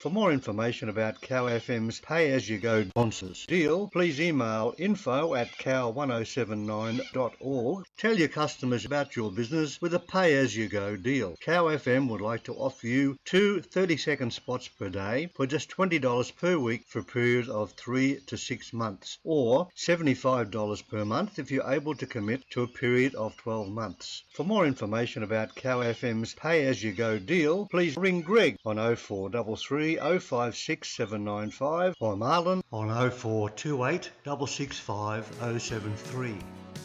For more information about Cow FM's pay-as-you-go sponsors deal, please email info@cow1079.org. Tell your customers about your business with a pay-as-you-go deal. Cow FM would like to offer you 2 30-second spots per day for just $20 per week for a period of 3 to 6 months, or $75 per month if you're able to commit to a period of 12 months. For more information about Cow FM's pay-as-you-go deal, please ring Greg on 0433 056 795 or Marlon on 0428 665 073.